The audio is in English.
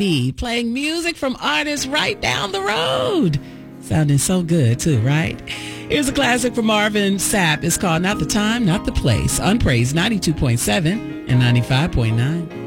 need, playing music from artists right down the road. Sounding so good too, right? Here's a classic from Marvin Sapp. It's called Not the Time, Not the Place. On Praise 92.7 and 95.9.